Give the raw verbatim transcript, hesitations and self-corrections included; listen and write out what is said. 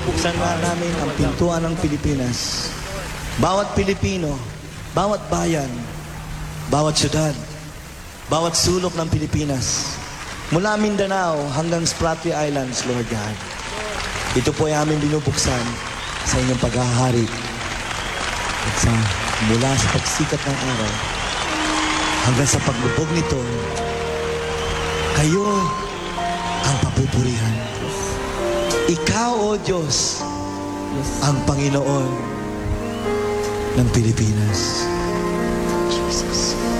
binubuksan nga namin ang pintuan ng Pilipinas. Bawat Pilipino, bawat bayan, bawat syudad, bawat sulok ng Pilipinas, mula Mindanao hanggang Spratly Islands, Lord God. Ito po ay aming binubuksan sa inyong paghahari. At sa mula sa pagsikat ng araw hanggang sa paglubog nito, kayo ang papupurihan. Ikaw, O Diyos, ang Panginoon ng Pilipinas. Jesus.